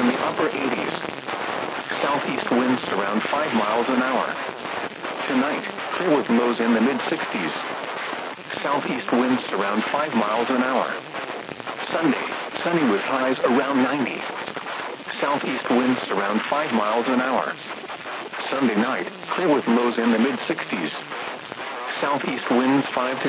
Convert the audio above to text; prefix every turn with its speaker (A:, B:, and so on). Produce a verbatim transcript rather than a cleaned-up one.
A: in the upper eighties. Southeast winds around five miles an hour. Tonight, clear with lows in the mid sixties. Southeast winds around five miles an hour. Sunday, sunny with highs around ninety. Southeast winds around five miles an hour. Sunday night, clear with lows in the mid sixties. Southeast winds five to